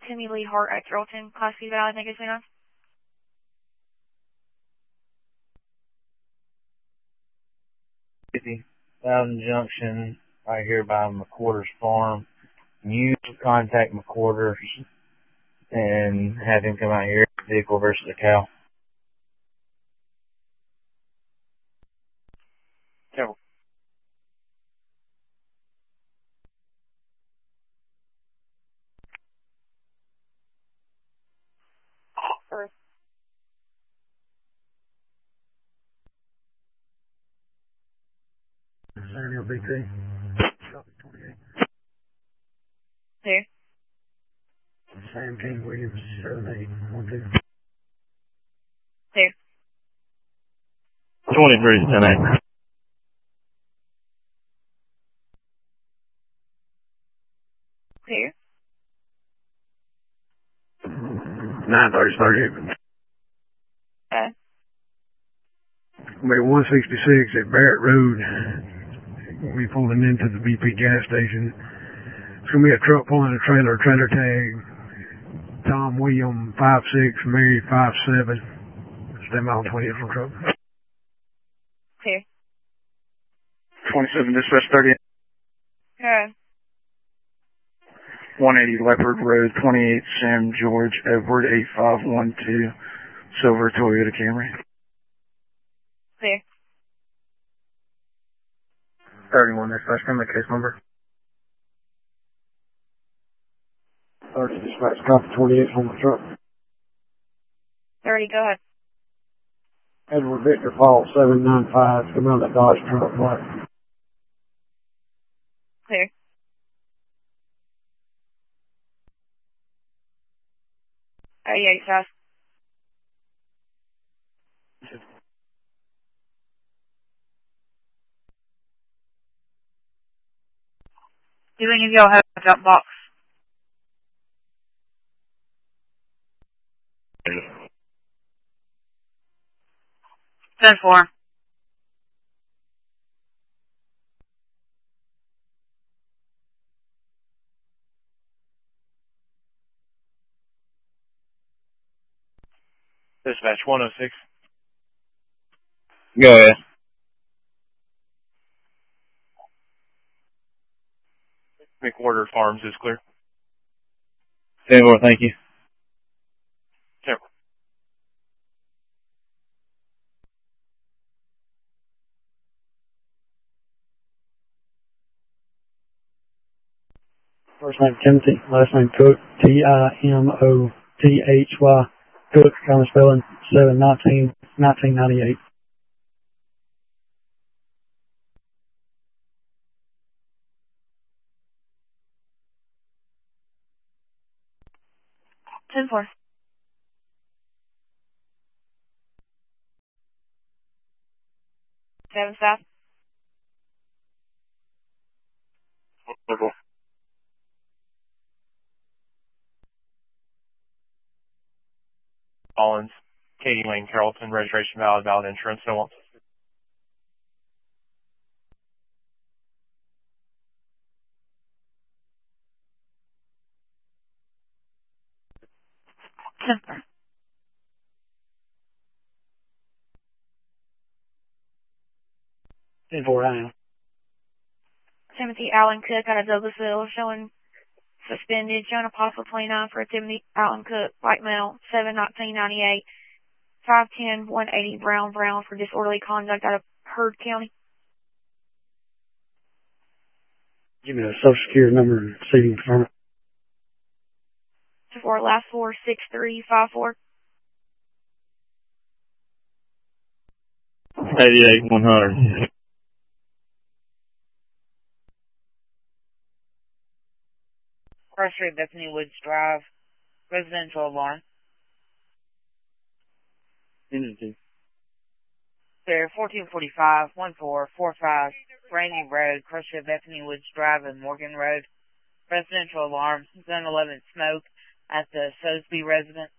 Timmy Lee Hart at Carrollton, Class C valid, negative 29. Loudon Junction, right here by McWhorter's farm. You contact McWhorter's and have him come out here, vehicle versus a cow. Careful. First. Samuel BT. Here. Sam King Williams, 7812. Here. 23 10 Here. 930 Okay. We're 166 at Barrett Road. We pulling into the BP gas station. It's going to be a truck pulling a trailer tag. Tom William 56, Mary 57. It's them on 20 from truck. Here. 27 dispatch 30. Okay. 180 Leopard Road, 28 Sam George Edward 8512, silver Toyota Camry. Here. 31 dispatch, come the case number. 30 dispatch, copy 28 from the truck. 30, go ahead. Edward Victor Fall 795, come out of that Dodge truck, black. Clear. Yeah, fast. Do any of y'all have a drop box? Ten four. Dispatch 106. Go ahead. McWhorter Farms is clear. 10-4, thank you. Sure. First name Timothy, last name Cook, Timothy, Cook, common spelling, 7/19/1998. Ten four. Seven staff. Circle. Collins, Katie Lane, Carrollton, registration valid, valid insurance, no one. Ten four. I am. Timothy Allen Cook out of Douglasville, showing suspended, showing a possible 29 for Timothy Allen Cook, white male, 7/19/98, 510/180 Brown for disorderly conduct out of Heard County. Give me the social security number and seating permit. 4 last 46354. 88-100. Cross Street, Bethany Woods Drive, residential alarm. Energy. There, 1445-1445, Rainy Road, Cross Street, Bethany Woods Drive, and Morgan Road. Residential alarm, Zone 11 smoke at the Sosby residence.